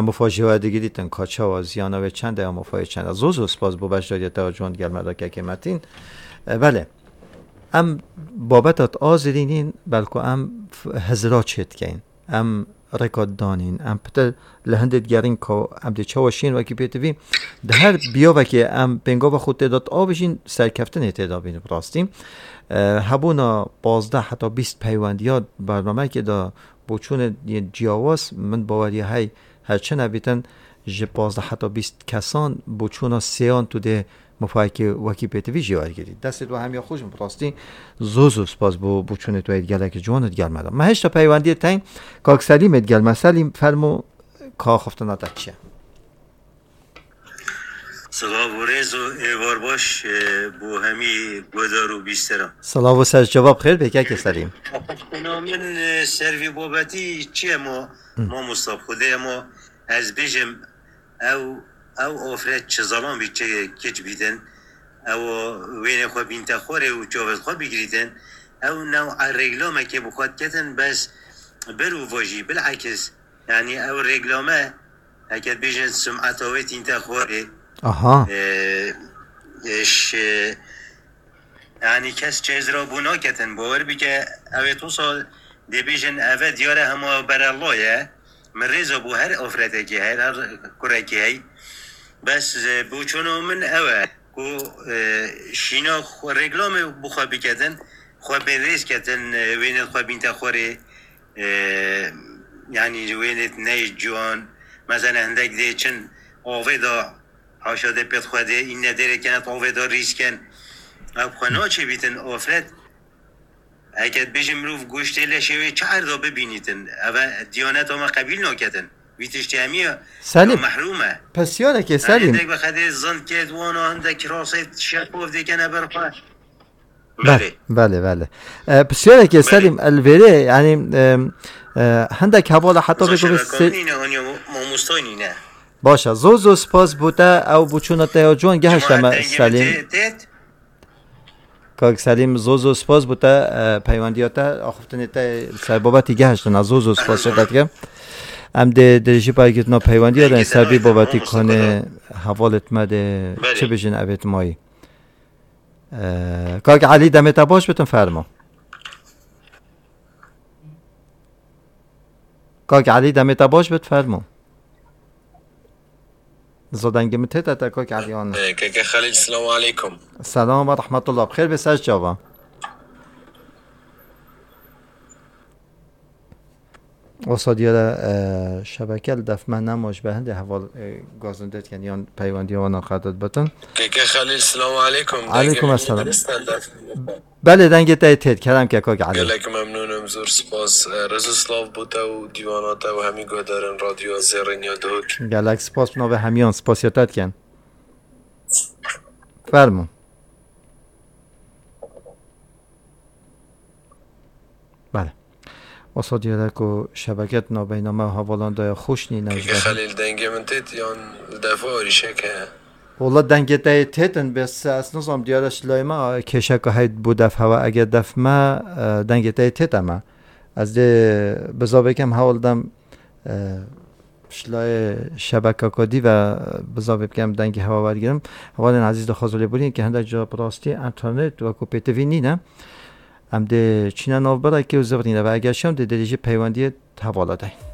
مفاجئه دیگری تن کاچا و زیانه چند یا مفاجئه چند زوزو سپاس بو بشداری توجه گلمدا که متین بله ام بابتات آزرینین بلکه ام هزرات شد کین ام رکاد دانین ام پتر لهندت گرین که ام دی چواشین وکی پیتوی ده هر بیا وکی ام پنگا و خود تعداد آبشین سرکفتن تعداد بین براستیم هبونا 15 حتی 20 پیوندیات برنامه که دا بچون جیاواس من باوری های هرچه نبیتن جه 15 حتی 20 کسان بچونا سیان تو ده مفاهی وکی پیتوی جیوار گیرید دست دو همی خوشم براستی زوزو سپاس بو چونه تو اید گله که جوانت گل مدام ما هشتا پیوندی تاین کاک سلیم اد گل مسلیم فرمو که خفتنات چیه سلام و رز و ایوار باش بو همی گودار و بیسترم سلام و سر جواب خیر بکه که سلیم من سروی بابتی چیه ما مصطف خوده ما از بیجم او آفرد چه ظلام بی چه کچ بیدن او وین خواه بینتا خوره و جاوز خواه بگریدن او نوع رگلامه که بخواد کتن بس برو واجی بالعکس یعنی او رگلامه اکد بیجن سمعتاوی تینتا خوره یعنی کس چیز را بونا کتن باور بی که اوی تو سال دی بیجن اوه دیاره همه بر اللهه من ریزا بو هر آفرده که هر کره که هی بس بوچونو من اوه کو شینا خو رگلام بخوا بکدن خوا بریز کدن وینت خوا بینتا خوره یعنی وینت نی جوان مثلا هندک دی چن آوه دا هاشاده پیت خواده این نداره کنت آوه دا ریز کن او خوانا چه بیتن آفرد اگه بجم روف گوشته لشوه چهر دا ببینیتن اوه دیانت ما قبیل ناکدن ویتشتی همیه محرومه پس یاده که سلیم هندک بخده زند که دوانا هندک راست شکوف دیکنه برخواه بله پس یاده که سلیم الویره یعنی هندک حوالا حتی بگو مستاینینه باشه زوزو سپاس بوده او بچونت یا جوان گهشتم سلیم کاک سلیم زوزو سپاس بوده پیوندیاته آخفتنیته سربابتی گهشتن از زوزو سپاس شدت که ام ده جی پایگت نا پیوندی دارن سبی بابتی کنه حوالت مده چه بجن اوید مایی کاک علی دمت باش بتون فرما کاک علی دمت باش بت فرما زدنگی متت تا کاک علی آن کاک خلیل سلام علیکم سلام و رحمت الله بخیر بساج جواب وصادیار شبکه دفمه نماش به هنده حوال گازندت یعنی آن پیوندی آن خداد بتن که خلیل سلام علیکم علیکم السلام بله دنگه تایید کردم که کاک علی گلک ممنونم زور سپاس رزو سلاو بوده و دیواناته و همین گودارن رادیو زیرین یا دوک گلک سپاس بنا به همیان سپاس یادت کن فرمون بله وصادیاره که شبکت نابینامه حوالانده خوش نی نجده که خلیل دنگه من تید یان دفعه آریشه که والله دنگه تیتن بس از نظام دیارش لایما کشه که هید بود دفعه و اگر دفعه ما دنگه تیتم از ده بزا کم حوال دم شلای شبکه کدی و بزا بکم دنگه هوا برگیرم حوالین عزیز خازولی بودین که هنده جا براستی انترنت و کوپیتوی نینه ام ده چینا ناو برای که زبرینه و اگر شم ده دلیجه پیوندی حواله دهیم